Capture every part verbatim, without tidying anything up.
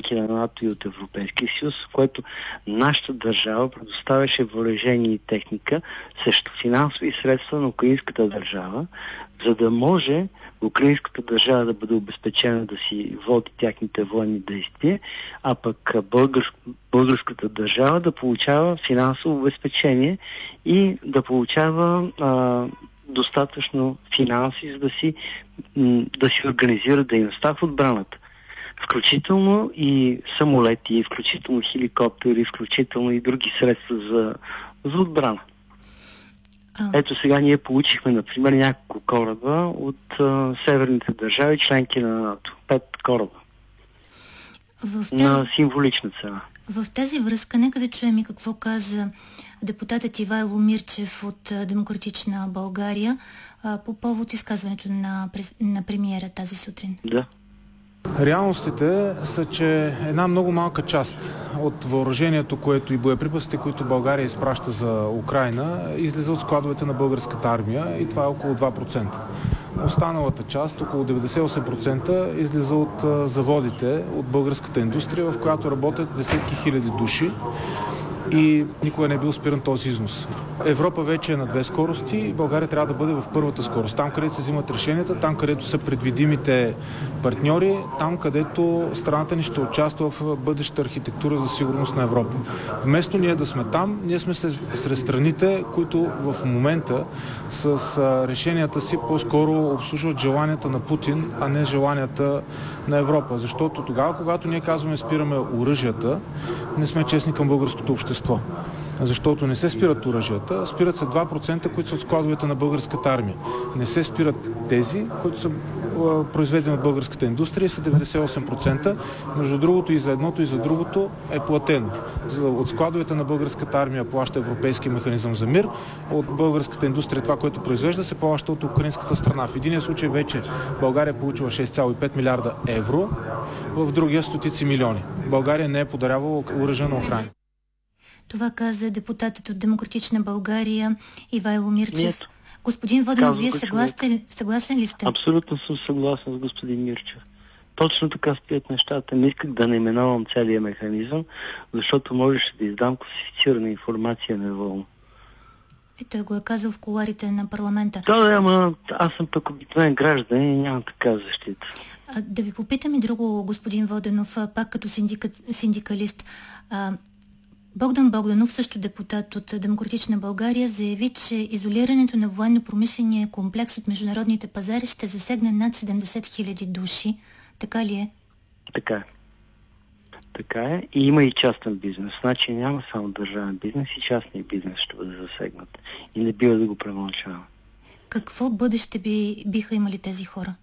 членки на НАТО и от Европейския съюз, в което нашата държава предоставяше въоръжение и техника срещу финансови средства на украинската държава, за да може украинската държава да бъде обезпечена да си води тяхните военни действия, а пък българск, българската държава да получава финансово обезпечение и да получава а, достатъчно финанси, за да си, да си организира дейността в отбраната. Включително и самолети, включително хеликоптери, включително и други средства за, за отбрана. А. Ето сега ние получихме, например, няколко кораба от а, северните държави, членки на НАТО. Пет кораба. В тази... На символична цена. В тази връзка, нека да чуем и какво каза депутатът Ивайло Мирчев от Демократична България а, по повод изказването на, на премиера тази сутрин. Да. Реалностите са, че една много малка част от въоръжението, което и боеприпасите, които България изпраща за Украйна, излиза от складовете на българската армия и това е около два процента. Останалата част, около деветдесет и осем процента, излиза от заводите, от българската индустрия, в която работят десетки хиляди души и никога не е бил спиран този износ. Европа вече е на две скорости и България трябва да бъде в първата скорост. Там, където се взимат решенията, там, където са предвидимите партньори, там, където страната ни ще участва в бъдеща архитектура за сигурност на Европа. Вместо ние да сме там, ние сме сред страните, които в момента с решенията си по-скоро обслужват желанията на Путин, а не желанията на Европа. Защото тогава, когато ние казваме спираме оръжията, не сме честни към българското общество. Защото не се спират оръжията, спират се два процента, които са от складовете на българската армия. Не се спират тези, които са произведени от българската индустрия, са деветдесет и осем процента. Между другото и за едното и за другото е платено. От складовете на българската армия плаща Европейския механизъм за мир, от българската индустрия това, което произвежда, се плаща от украинската страна. В единия случай вече България получила шест цяло и пет милиарда евро, в другия стотици милиони. България не е подарявала оръжие на Украйна. Това каза депутатът от Демократична България Ивайло Мирчев. Нет. Господин Воденов, вие съгласен, съгласен ли сте? Абсолютно съм съгласен с господин Мирчев. Точно така стоят нещата. Не исках да наименувам целия механизъм, защото можеше да издам класифицирана информация неволно. И той го е казал в кулуарите на парламента. Да, да, ама аз съм пък обикновен гражданин и нямам така защита. А, да ви попитам и друго, господин Воденов, пак като синдика, синдикалист. А, Богдан Богданов, също депутат от Демократична България, заяви, че изолирането на военно-промишления комплекс от международните пазари ще засегне над седемдесет хиляди души. Така ли е? Така е. Така е. И има и частен бизнес. Значи няма само държавен бизнес, и частния бизнес ще бъде засегнат. И не бива да го премълчаваме. Какво бъдеще би, биха имали тези хора?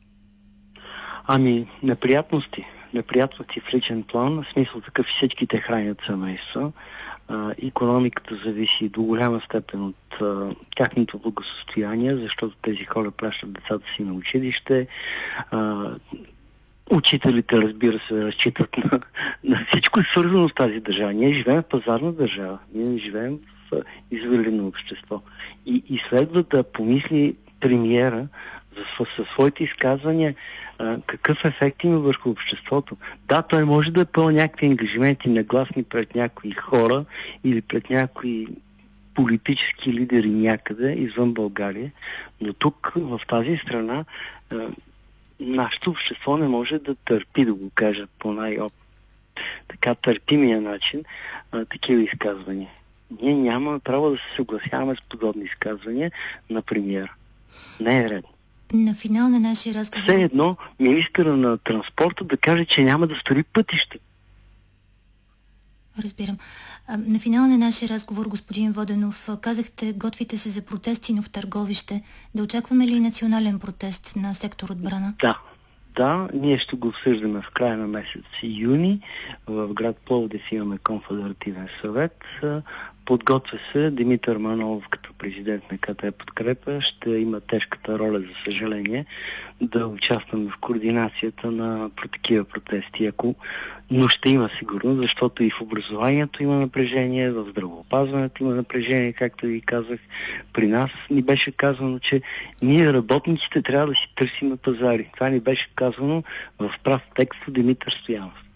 Ами, неприятности. Неприятности в личен план, в смисъл такъв всичките хранят семейства. Икономиката зависи до голяма степен от а, тяхното благосостояние, защото тези хора пращат децата си на училище. А, учителите, разбира се, разчитат на, на всичко свързано с тази държава. Ние живеем в пазарна държава. Ние не живеем в изолирано общество. И, и следва да помисли премиера със своите изказвания а, какъв ефект има върху обществото. Да, той може да е пълно някакви ангажименти негласни пред някои хора или пред някои политически лидери някъде извън България, но тук, в тази страна, а, нашето общество не може да търпи, да го кажа по най-оп така търпимия начин, а, такива изказвания. Ние нямаме право да се съгласяваме с подобни изказвания на премиера. Не е редно. На финал на нашия разговор... Все едно министъра на транспорта да каже, че няма да строи пътища. Разбирам. А, на финал на нашия разговор, господин Воденов, казахте, готвите се за протести, но в Търговище. Да очакваме ли национален протест на сектор отбрана? Да. Да, ние ще го обсъждаме в края на месец юни. В град Пловдив имаме конфедеративен съвет. Подготвя се Димитър Манолов като президент на КТ Подкрепа. Ще има тежката роля, за съжаление, да участваме в координацията на такива протести. Ако... Но ще има сигурно, защото и в образованието има напрежение, в здравеопазването има напрежение, както ви казах. При нас ни беше казано, че ние работниците трябва да си търсим пазари. Това ни беше казано в прав текст от Димитър Стоянов.